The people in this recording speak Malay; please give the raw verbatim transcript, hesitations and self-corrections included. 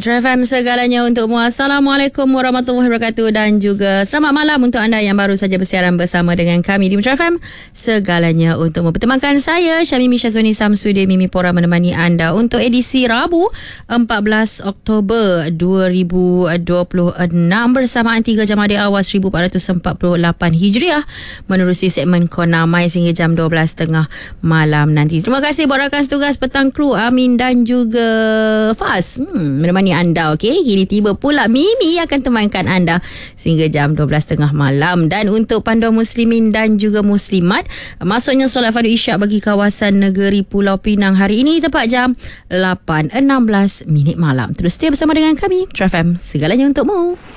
Metro F M segalanya untukmu. Assalamualaikum warahmatullahi wabarakatuh dan juga selamat malam untuk anda yang baru saja bersiaran bersama dengan kami di Metro F M segalanya untukmu. Pertemankan saya Syamimi Syazwani Samsudin Mimi Pora menemani anda untuk edisi Rabu empat belas Oktober dua ribu dua puluh enam bersamaan tiga Jamadil Awal seribu empat ratus empat puluh lapan Hijriah menerusi segmen Konamai sehingga jam dua belas tiga puluh malam nanti. Terima kasih buat rakan setugas petang kru Amin dan juga Faz hmm, menemani anda. Okey, kini tiba pula Mimi akan temankan anda sehingga jam dua belas tiga puluh malam. Dan untuk panduan muslimin dan juga muslimat, masuknya solat fardu isyak bagi kawasan negeri Pulau Pinang hari ini tepat jam lapan enam belas minit malam. Terus setia bersama dengan kami Metro F M segalanya untukmu.